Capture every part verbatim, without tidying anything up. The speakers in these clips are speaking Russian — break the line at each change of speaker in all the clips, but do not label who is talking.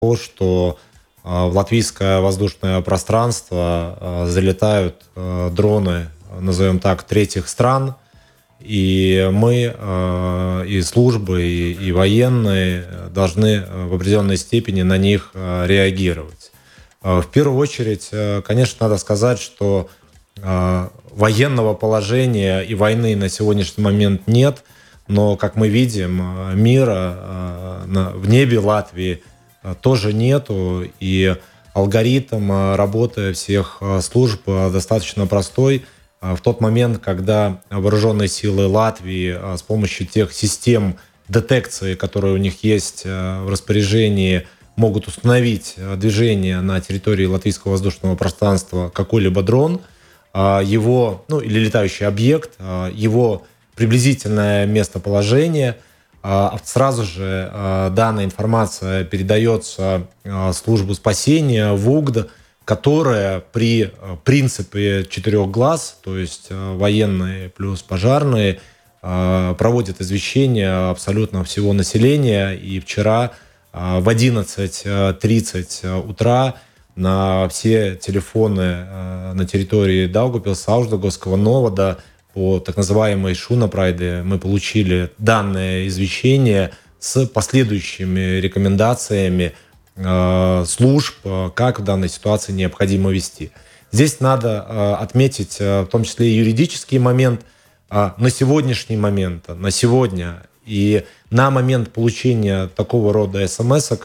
то, что в латвийское воздушное пространство залетают дроны, назовем так, третьих стран, и мы, и службы, и, и военные должны в определенной степени на них реагировать. В первую очередь, конечно, надо сказать, что военного положения и войны на сегодняшний момент нет, но, как мы видим, мира в небе Латвии тоже нету, и алгоритм работы всех служб достаточно простой. В тот момент, когда вооруженные силы Латвии с помощью тех систем детекции, которые у них есть в распоряжении, могут установить движение на территории латвийского воздушного пространства какой-либо дрон, его, ну, или летающий объект, его приблизительное местоположение, сразу же данная информация передается в службу спасения, в УГД, которая при принципе четырех глаз, то есть военные плюс пожарные, проводит извещение абсолютно всего населения. И вчера в одиннадцать тридцать утра на все телефоны на территории Даугавпилса, Ауждагольского, Новода по так называемой Шунапрайде мы получили данное извещение с последующими рекомендациями служб, как в данной ситуации необходимо вести. Здесь надо отметить в том числе и юридический момент. На сегодняшний момент, на сегодня и на момент получения такого рода смс-ок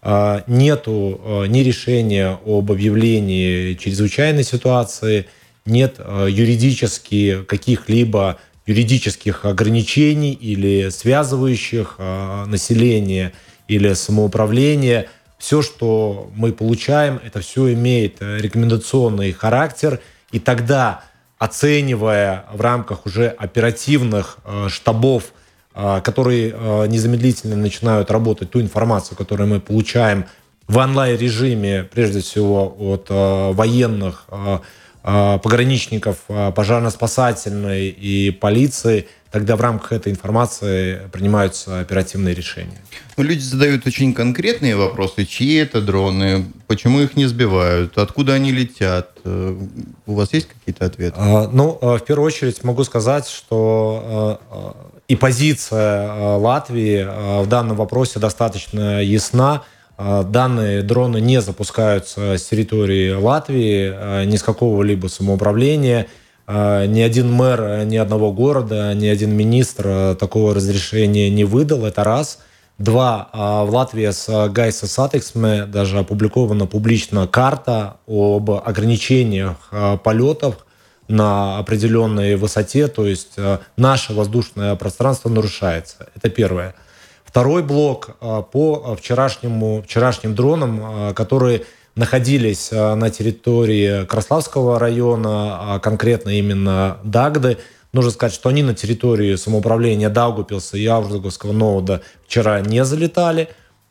нету ни решения об объявлении чрезвычайной ситуации, нет юридически каких-либо юридических ограничений или связывающих население или самоуправление. Все, что мы получаем, это все имеет рекомендационный характер, и тогда, оценивая в рамках уже оперативных штабов, которые незамедлительно начинают работать, ту информацию, которую мы получаем в онлайн-режиме, прежде всего от военных, пограничников, пожарно-спасательной и полиции, тогда в рамках этой информации принимаются оперативные решения.
Но люди задают очень конкретные вопросы. Чьи это дроны? Почему их не сбивают? Откуда они летят? У вас есть какие-то ответы?
Ну, в первую очередь могу сказать, что и позиция Латвии в данном вопросе достаточно ясна. Данные дроны не запускаются с территории Латвии, ни с какого-либо самоуправления. Ни один мэр ни одного города, ни один министр такого разрешения не выдал. Это раз. Два. В Латвии с Гайса Сатексме даже опубликована публично карта об ограничениях полетов на определенной высоте. То есть наше воздушное пространство нарушается. Это первое. Второй блок по вчерашнему, вчерашним дронам, которые находились на территории Краславского района, а конкретно именно Дагды. Нужно сказать, что они на территории самоуправления Даугавпилса и Ауждагольского Новода вчера не залетали,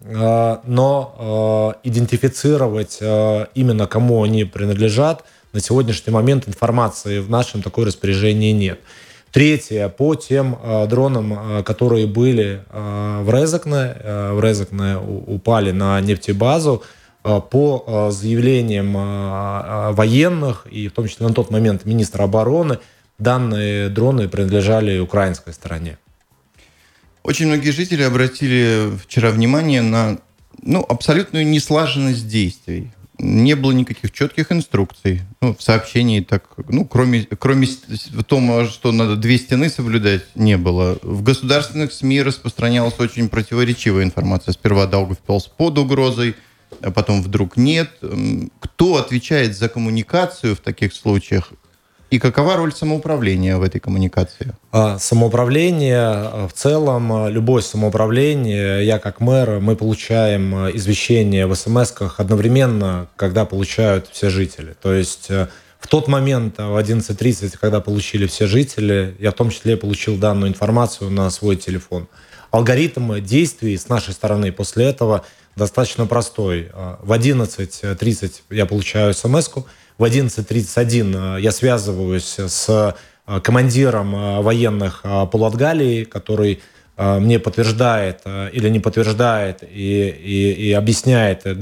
но идентифицировать именно кому они принадлежат на сегодняшний момент информации в нашем такой распоряжении нет. Третье, по тем э, дронам, э, которые были э, в Резекне, э, в Резекне упали на нефтебазу, э, по э, заявлениям э, военных, и в том числе на тот момент министра обороны, данные дроны принадлежали украинской стороне.
Очень многие жители обратили вчера внимание на ну, абсолютную неслаженность действий. Не было никаких четких инструкций. Ну, в сообщении так, ну, кроме, кроме того, что надо две стены соблюдать, не было. В государственных СМИ распространялась очень противоречивая информация. Сперва Даугавпилс под угрозой, а потом вдруг нет. Кто отвечает за коммуникацию в таких случаях? И какова роль самоуправления в этой коммуникации?
Самоуправление, в целом, любое самоуправление, я как мэр, мы получаем извещения в смс-ках одновременно, когда получают все жители. То есть в тот момент, в одиннадцать тридцать, когда получили все жители, я в том числе получил данную информацию на свой телефон. Алгоритм действий с нашей стороны после этого достаточно простой. В одиннадцать тридцать я получаю смс-ку, в одиннадцать тридцать один я связываюсь с командиром военных Полуатгалии, который мне подтверждает или не подтверждает и, и, и объясняет,